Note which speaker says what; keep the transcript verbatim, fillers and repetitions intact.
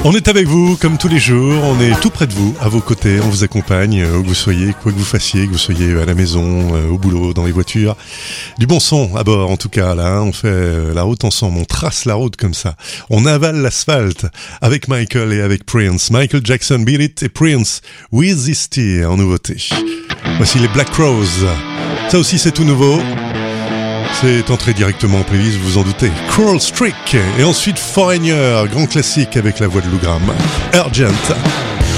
Speaker 1: On est avec vous comme tous les jours, on est tout près de vous, à vos côtés, on vous accompagne, où que vous soyez, quoi que vous fassiez, que vous soyez à la maison, au boulot, dans les voitures. Du bon son à bord en tout cas, là, on fait la route ensemble, on trace la route comme ça. On avale l'asphalte avec Michael et avec Prince. Michael Jackson, Beat It et Prince, With This Tear en nouveauté. Voici les Black Crowes, ça aussi c'est tout nouveau. C'est entré directement en playlist, vous vous en doutez. Cruel Streak et ensuite Foreigner, grand classique avec la voix de Lou Gramm. Urgent.